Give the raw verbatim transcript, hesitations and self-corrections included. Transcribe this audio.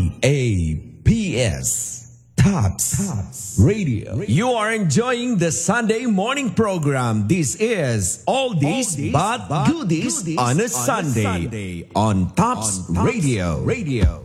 T A P S. Tops, Tops Radio. You are enjoying the Sunday morning program. This is All This But Goodies on a Sunday on Tops Radio. Radio.